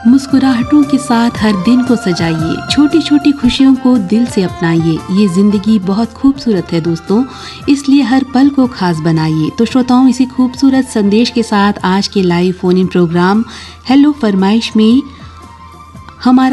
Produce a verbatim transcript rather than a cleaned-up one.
मुस्कुराहटों के साथ हर दिन को सजाइए, छोटी छोटी खुशियों को दिल से अपनाइए। ये जिंदगी बहुत खूबसूरत है दोस्तों, इसलिए हर पल को खास बनाइए। तो श्रोताओं, इसी खूबसूरत संदेश के साथ आज के live phone in programme hello फरमाइश में हमारा